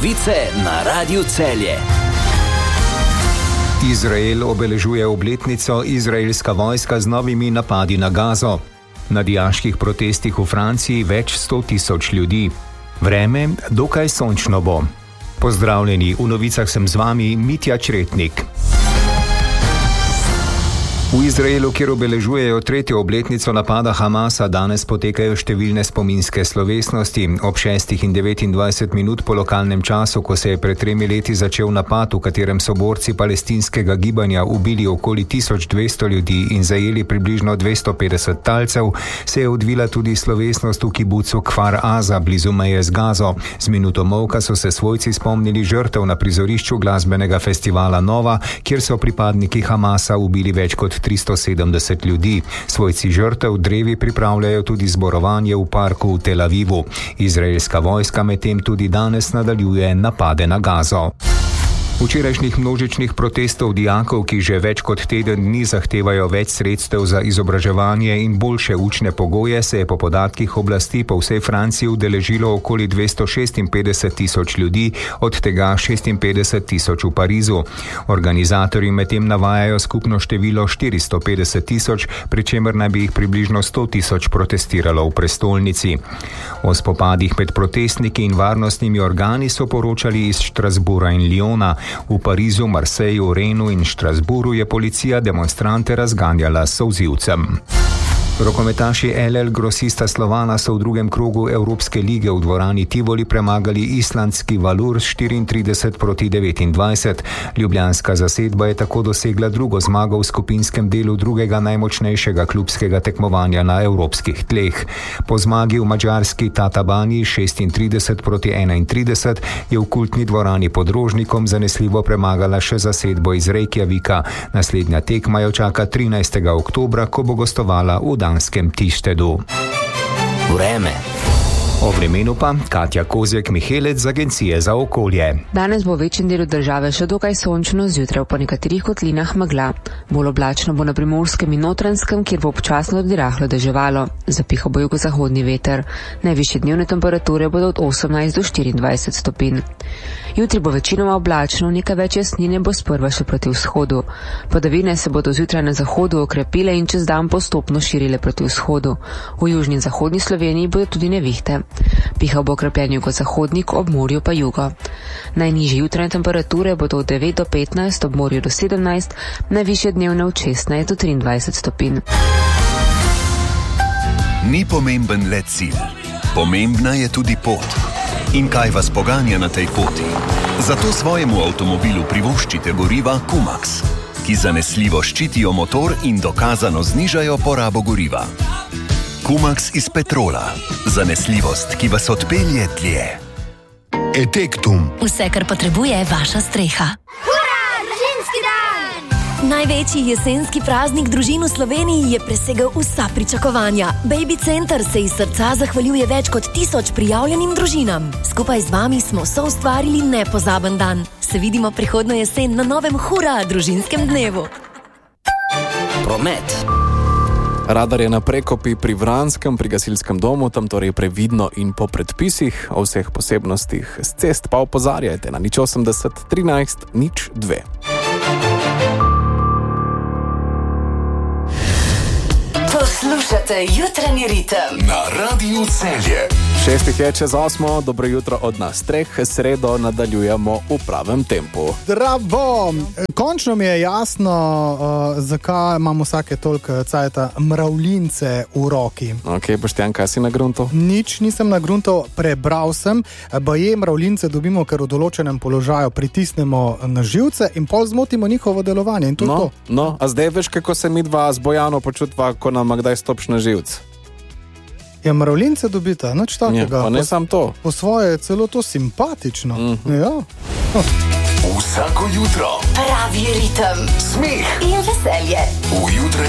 Novice na Radiu Celje. Izrael obeležuje obletnico, izraelska vojska z novimi napadi na Gazo. Na dijaških protestih v Franciji več 100.000 ljudi. Vreme dokaj sončno bo. Pozdravljeni, v novicah sem z vami Mitja Čretnik. V Izraelu, kjer obeležujejo 3. obletnico napada Hamasa, danes potekajo številne spominske slovesnosti. Ob 6:29 minut po lokalnem času, ko se je pred 3 leti začel napad, v katerem so borci palestinskega gibanja ubili okoli 1200 ljudi in zajeli približno 250 talcev, se je odvila tudi slovesnost v kibucu Kfar Aza, blizu meje z Gazo. Z minuto molka so se svojci spomnili žrtev na prizorišču glasbenega festivala Nova, kjer so pripadniki Hamasa ubili več kot 370 ljudi. Svojci žrtev drevi pripravljajo tudi zborovanje v parku v Tel Avivu. Izraelska vojska medtem tudi danes nadaljuje napade na Gazo. Včerajšnjih množičnih protestov dijakov, ki že več kot teden dni zahtevajo več sredstev za izobraževanje in boljše učne pogoje, se je po podatkih oblasti po vsej Franciji udeležilo okoli 256.000 ljudi, od tega 56.000 v Parizu. Organizatorji medtem navajajo skupno število 450.000, pri čemer naj bi jih približno 100.000 protestiralo v prestolnici. O spopadih med protestniki in varnostnimi organi so poročali iz Štrasbura in Lyona. V Parizu, Marseju, Renu in Štrasburu je policija demonstrante razganjala s solzivcem. Rokometaši LL Grosista Slovana so v drugem krogu Evropske lige v dvorani Tivoli premagali islandski Valur s 34-29. Ljubljanska zasedba je tako dosegla drugo zmago v skupinskem delu drugega najmočnejšega klubskega tekmovanja na evropskih tleh. Po zmagi v madžarski Tatabani 36-31 je v kultni dvorani pod Rožnikom zanesljivo premagala še zasedbo iz Reykjavika. Naslednja tekma jo čaka 13. oktobra, ko bo gostovala v danskem Tištedu. Vreme. O vremenu pa Katja Kozjek-Mihelec z Agencije za okolje. Danes bo v večjem delu države še dokaj sončno, zjutraj po nekaterih kotlinah megla. Bolj oblačno bo na Primorskem in Notranjskem, kjer bo občasno tudi rahlo deževalo. Zapihal bo jugozahodni veter. Najvišje dnevne temperature bodo od 18 do 24 stopinj. Jutri bo večinoma oblačno, nekaj več jasnine bo sprva še proti vzhodu. Padavine se bodo zjutraj na zahodu okrepile in čez dan postopno širile proti vzhodu. V južni in zahodni Sloveniji bodo tudi nevihte. Pihal bo okrepljen jugozahodnik, ob morju pa jugo. Najnižje jutranje temperature bodo od 9 do 15, ob morju do 17, najvišje dnevne od 16 do 23 stopinj. Ni pomemben le cilj, pomembna je tudi pot. In kaj vas poganja na tej poti? Zato svojemu avtomobilu privoščite goriva Kumax, ki zanesljivo ščitijo motor in dokazano znižajo porabo goriva. Kumax iz petrola. Zanesljivost, ki vas odpelje dlje. Etektum. Vse, kar potrebuje vaša streha. Hurra! Družinski dan! Največji jesenski praznik družin v Sloveniji je presegel vsa pričakovanja. Baby Center se iz srca zahvaljuje več kot 1000 prijavljenim družinam. Skupaj z vami smo soustvarili nepozaben dan. Se vidimo prihodnjo jesen na novem Hurra družinskem dnevu. Promet. Radar je na Prekopi pri Vranskem, pri gasilskem domu, tam torej previdno in po predpisih. O vseh posebnostih z cest pa opozarjajte na 080 13 02. Poslušate jutranji ritem Na Radiu Celje. 6:06, dobro jutro od nas treh, sredo nadaljujemo v pravem tempu. Zdravo! Končno mi je jasno, zakaj imamo vsake toliko cajta mravljince v roki. Ok, Boštjan, kaj si na gruntu? Nič nisem na gruntu, prebral sem, baje mravljince dobimo, ker v določenem položaju pritisnemo na živce in pol zmotimo njihovo delovanje. In to je to. No, a zdaj veš, kako se midva z Bojano počutva, ko nam kdaj stopš na živc? Ja, mravljince dobita, nič takega. Ja, pa ne sam to. Po svoje je celo to simpatično. Ja. Vsako jutro pravi ritem, smeh in veselje. v jutranji